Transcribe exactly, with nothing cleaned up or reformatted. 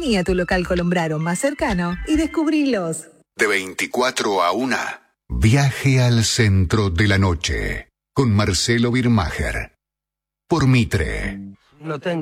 Vení a tu local Colombraro más cercano y descubrilos. De veinticuatro a una. Viaje al centro de la noche. Con Marcelo Birmacher. Por Mitre. Lo tengo.